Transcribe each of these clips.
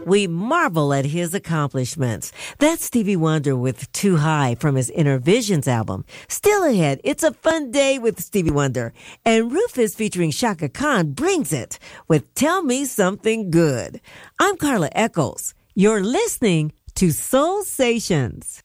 we marvel at his accomplishments. That's Stevie Wonder with Too High from his Inner Visions album. Still ahead, it's a fun day with Stevie Wonder. And Rufus featuring Shaka Khan brings it with Tell Me Something Good. I'm Carla Echols. You're listening to Soul Stations.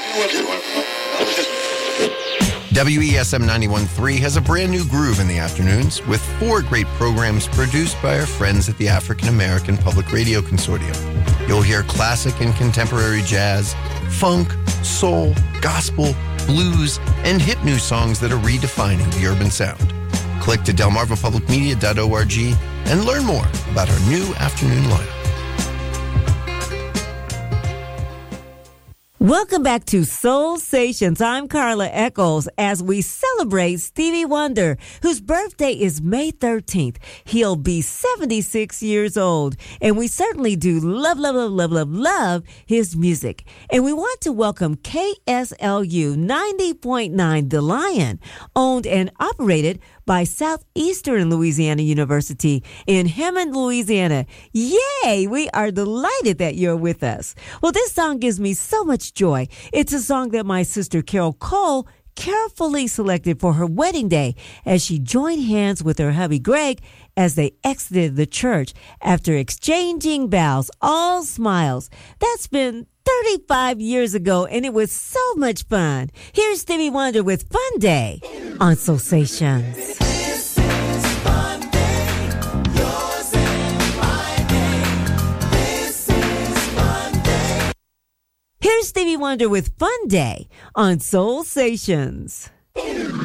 WESM 91.3 has a brand new groove in the afternoons with 4 great programs produced by our friends at the African American Public Radio Consortium. You'll hear classic and contemporary jazz, funk, soul, gospel, blues, and hip new songs that are redefining the urban sound. Click to delmarvapublicmedia.org and learn more about our new afternoon lineup. Welcome back to Soul Stations. I'm Carla Echols as we celebrate Stevie Wonder, whose birthday is May 13th. He'll be 76 years old, and we certainly do love his music. And we want to welcome KSLU 90.9 The Lion, owned and operated by Southeastern Louisiana University in Hammond, Louisiana. Yay! We are delighted that you're with us. Well, this song gives me so much joy. It's a song that my sister Carol Cole carefully selected for her wedding day as she joined hands with her hubby Greg as they exited the church after exchanging vows, all smiles. That's been 35 years ago, and it was so much fun. Here's Stevie Wonder with Fun Day on Soul Stations. Here's Stevie Wonder with Fun Day on Soul Stations.